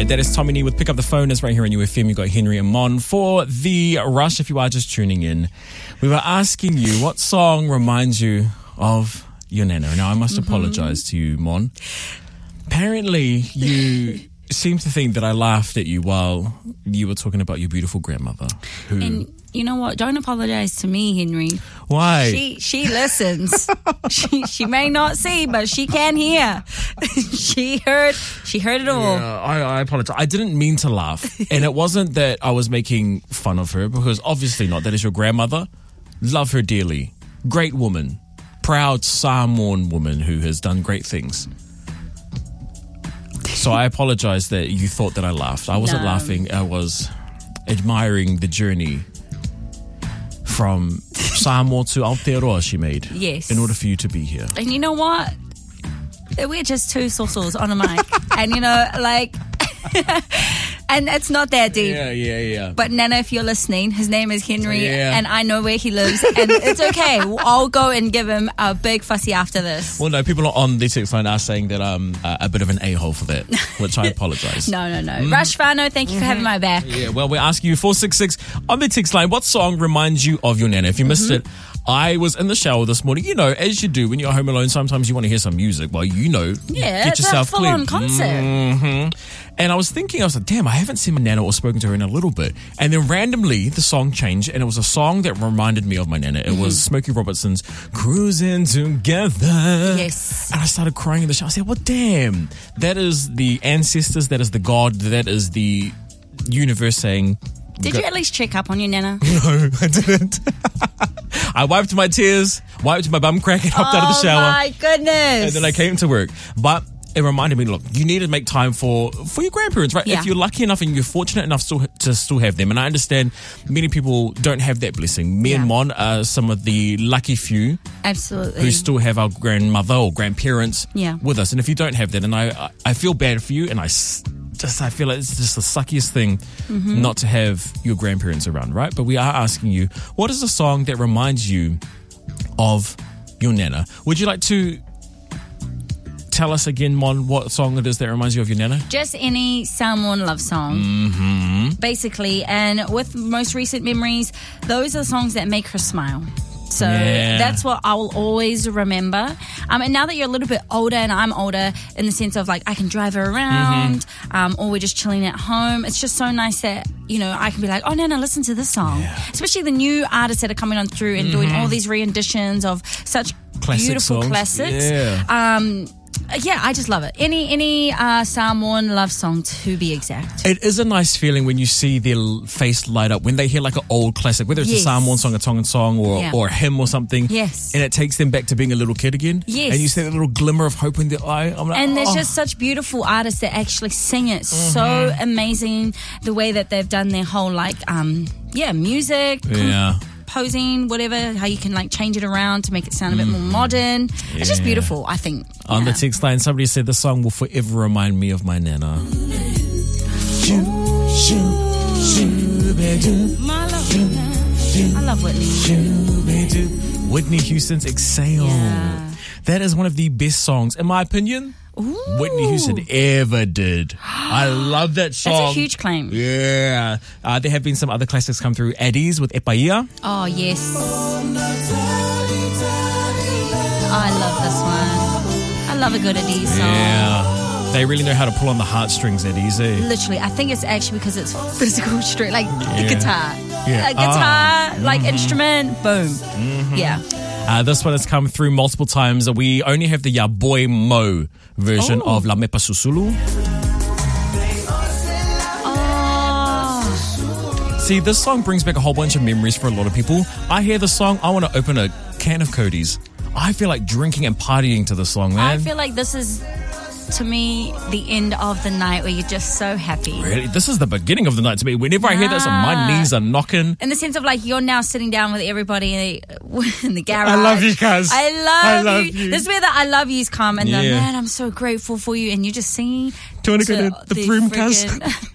And that is Tommy Nee with Pick Up the Phone. It's right here on UFM. You got Henry and Mon for The Rush. If you are just tuning in, we were asking you what song reminds you of your nana. Now, I must apologize to you, Mon. Apparently, you seem to think that I laughed at you while you were talking about your beautiful grandmother. And you know what? Don't apologize to me, Henry. Why? She listens. she may not see, but she can hear. She heard it all. Yeah, I apologize. I didn't mean to laugh. And it wasn't that I was making fun of her, because obviously not. That is your grandmother. Love her dearly. Great woman. Proud Samoan woman who has done great things. So I apologize that you thought that I laughed. I wasn't laughing. I was admiring the journey from Samoa to Aotearoa she made. Yes. In order for you to be here. And you know what? We're just two sosos on a mic. And you know, like... and it's not that deep. Yeah. But Nana, if you're listening, his name is Henry, Yeah. and I know where he lives, and it's okay. I'll go and give him a big fussy after this. Well, no, people on the text line are saying that I'm a bit of an a-hole for that, which I apologise. No. Rush Whānau, thank you for having my back. Yeah, well, we're asking you 466 on the text line, what song reminds you of your nana? If you missed it, I was in the shower this morning. You know, as you do when you're home alone, sometimes you want to hear some music. Well, you know, Yeah, get it's yourself a full-on clean. concert. And I was like, damn, I haven't seen my nana or spoken to her in a little bit. And then randomly, the song changed, and it was a song that reminded me of my nana. It was Smokey Robertson's Cruising Together. Yes. And I started crying in the shower. I said, well, damn, that is the ancestors, that is the God, that is the universe saying... Did you at least check up on your Nana? No, I didn't. I wiped my tears, wiped my bum crack, and hopped out of the shower. Oh my goodness. And then I came to work. But it reminded me, look, you need to make time for your grandparents, right? Yeah. If you're lucky enough and you're fortunate enough to still have them. And I understand many people don't have that blessing. Me and Mon are some of the lucky few. Absolutely. Who still have our grandmother or grandparents with us. And if you don't have that, and I feel bad for you, and I feel like it's just the suckiest thing not to have your grandparents around, right? But we are asking you, what is a song that reminds you of your nana? Would you like to tell us again, Mon, what song it is that reminds you of your nana? Just any Samoan love song, basically. And with most recent memories, those are the songs that make her smile. So that's what I will always remember. And now that you're a little bit older, and I'm older in the sense of like I can drive her around, or we're just chilling at home, it's just so nice that, you know, I can be like, oh, Nana, listen to this song. Especially the new artists that are coming on through and doing all these renditions of such beautiful classics. Yeah, I just love it. Any Samoan love song, to be exact. It is a nice feeling when you see their face light up when they hear like an old classic, whether it's a Samoan song, a Tongan song, or a hymn or something. Yes. And it takes them back to being a little kid again. Yes. And you see that little glimmer of hope in their eye. I'm like, and there's just such beautiful artists that actually sing it. So amazing the way that they've done their whole music. Posing, whatever, how you can like change it around to make it sound a bit more modern. It's just beautiful, I think. On the text line, somebody said the song will forever remind me of my nana. I love Whitney. Whitney Houston's Exhale. Yeah. That is one of the best songs, in my opinion, Whitney Houston ever did. I love that song. That's a huge claim. Yeah. There have been some other classics come through. Eddie's with Epaia. Oh, yes. I love this one. I love a good Eddie's song. Yeah. They really know how to pull on the heartstrings, Eddie's. Literally. I think it's actually because it's physical string, like the guitar. Yeah. A guitar, like instrument, boom. Yeah. This one has come through multiple times. We only have the Yaboy Mo version of La Mepa Susulu. See, this song brings back a whole bunch of memories for a lot of people. I hear the song, I want to open a can of Cody's. I feel like drinking and partying to the song, man. I feel like this is, to me, the end of the night where you're just so happy. Really? This is the beginning of the night to me. Whenever I hear that, my knees are knocking. In the sense of like you're now sitting down with everybody in the garage. I love you guys. I love you. This is where the I love yous come and the man, I'm so grateful for you. And you're just singing. Do you want to go to the broom, cuz?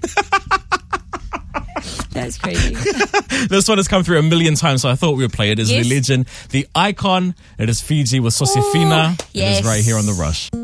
That's crazy. This one has come through a million times, so I thought we would play it. It is the legend, the icon. It is Fiji with Sosefina. It is right here on The Rush.